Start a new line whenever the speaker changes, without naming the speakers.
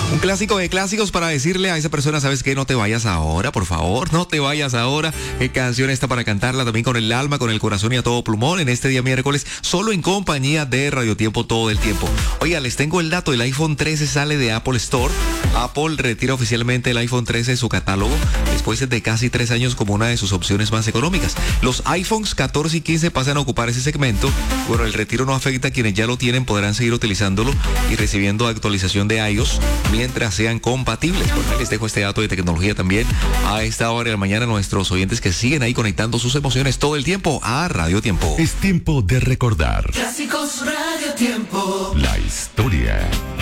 Un clásico de clásicos para decirle a esa persona, ¿sabes qué? No te vayas ahora, por favor, no te vayas ahora. ¿Qué canción está para cantarla también con el alma, con el corazón y a todo plumón en este día miércoles, solo en compañía de Radio Tiempo todo el tiempo? Oiga, les tengo el dato, el iPhone 13 sale de Apple Store. Apple retira oficialmente el iPhone 13 de su catálogo después de casi 3 años como una de sus opciones más económicas. Los iPhones 14 y 15 pasan a ocupar ese segmento. Bueno, el retiro no afecta a quienes ya lo tienen, podrán seguir utilizándolo y recibiendo actualización de iOS mientras sean compatibles. Bueno, les dejo este dato de tecnología también a esta hora de la mañana a nuestros oyentes que siguen ahí conectando sus emociones todo el tiempo a Radio Tiempo.
Es tiempo de recordar.
Clásicos Radio Tiempo.
La historia.